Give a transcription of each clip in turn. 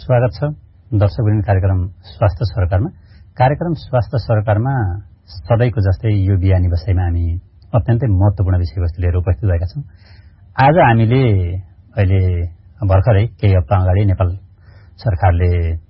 स्वागत छ दर्शकवृन्द कार्यक्रम स्वास्थ्य सरकारमा। कार्यक्रम स्वास्थ्य सरकारमा सधैँको जस्तै यो बिहानी बसाइमा हामी अत्यन्तै महत्त्वपूर्ण विषयवस्तु लिएर उपस्थित भएका छौं। आज हामीले अहिले भर्खरै केही हप्ता अगाडि नेपाल सरकारले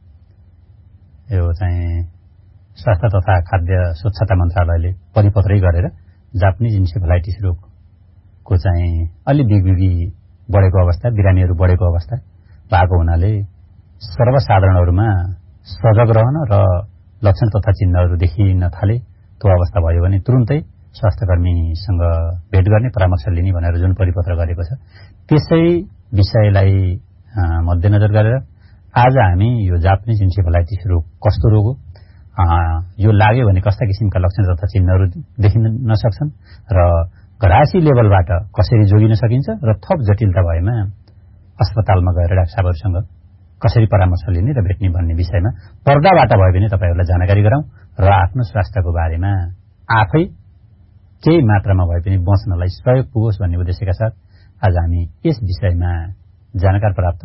यो चाहिँ स्वास्थ्य तथा खाद्य स्वच्छता मन्त्रालयले परिपत्रै गरेर जापानिज इन्सेफेलाइटिस रोगको चाहिँ अलि बिगबिगी बढेको अवस्था, बिरामीहरू बढेको अवस्था भएको हुनाले सर्वसाधारणहरूमा सजग रहन र लक्षण तथा चिन्हहरू देखिन थाले त्यो अवस्था भयो भने तुरुन्तै स्वास्थ्यकर्मीसँग भेट गर्ने, परामर्श लिने भनेर जुन परिपत्र गरेको छ त्यसै विषयलाई मध्यनजर गरेर आज हामी यो जापानिज इन्सेफेलाइटिस रोग कस्तो रोग हो, यो लाग्यो भने कस्ता किसिमका लक्षण तथा चिन्हहरू देखिन नसक्छन् र घरायसी लेभलबाट कसरी जोगिन सकिन्छ र थप जटिलता भएमा अस्पतालमा गएर डाक्टर साहबहरूसँग कसरी परामर्श लिने र भेट्ने भन्ने विषयमा पर्दाबाट भए पनि तपाईहरुलाई जानकारी गराउँ र आफ्नो स्वास्थ्यको बारेमा आफै केही मात्रामा भए पनि बच्नलाई सहयोग पुगोस् भन्ने उद्देश्यका साथ आज हामी यस विषयमा जानकार प्राप्त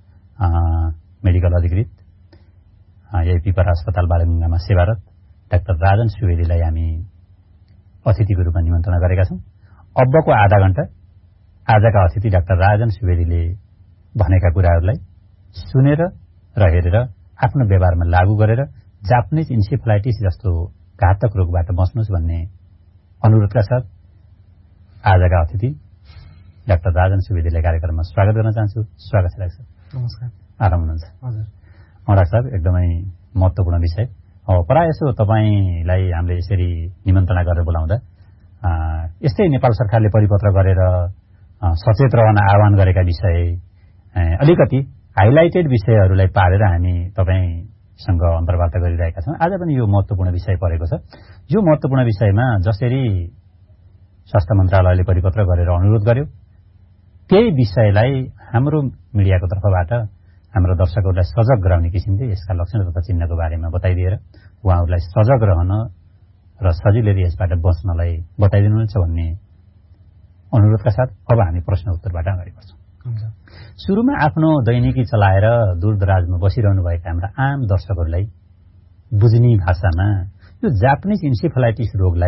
मेडिकल अधिकृत यही पिपरा अस्पताल बालगंगामा सेवारत डाक्टर राजन सुवेदीलाई हामी अतिथिको रूपमा निमन्त्रणा गरेका छौं। अबको आधा घण्टा आजका अतिथि डाक्टर राजन सुवेदीले भनेका कुराहरूलाई सुनेर र हेरेर आफ्नो व्यवहारमा लागू गरेर जापानिज इन्सेफेलाइटिस जस्तो घातक रोगबाट बच्नुस् भन्ने अनुरोधका साथ आजका अतिथि डाक्टर राजन सुवेदीलाई कार्यक्रममा स्वागत गर्न चाहन्छु। स्वागत छ डाक्टर साहब। नमस्कार। आराम हुनुहुन्छ? हजुर। डाक्टर साहब, एकदमै महत्त्वपूर्ण विषय। प्राय यसो तपाईलाई हामीले यसरी निमन्त्रणा गरेर बोलाउँदा यस्तै नेपाल सरकारले परिपत्र गरेर सचेत रहन आह्वान गरेका विषय अलिकति हाइलाइटेड विषयहरूलाई पारेर हामी तपाईसँग अन्तर्वार्ता गरिरहेका छौं। आज पनि यो महत्त्वपूर्ण विषय परेको छ। यो महत्त्वपूर्ण विषयमा जसरी स्वास्थ्य मन्त्रालयले परिपत्र गरेर अनुरोध गर्यो त्यही विषयलाई हाम्रो मिडियाको तर्फबाट हाम्रो दर्शकहरूलाई सजग गराउने किसिमले यसका लक्षण तथा चिन्हको बारेमा बताइदिएर उहाँहरूलाई सजग रहन र सजिलै यसबाट बच्नलाई बताइदिनुहुन्छ भन्ने अनुरोधका साथ अब हामी प्रश्न उत्तरबाट अगाडि बढ्छौं। सुरुमा आफ्नो दैनिकी चलाएर दूरदराजमा बसिरहनुभएका हाम्रा आम दर्शकहरूलाई बुझ्ने भाषामा यो जापानिज इन्सेफेलाइटिस रोगलाई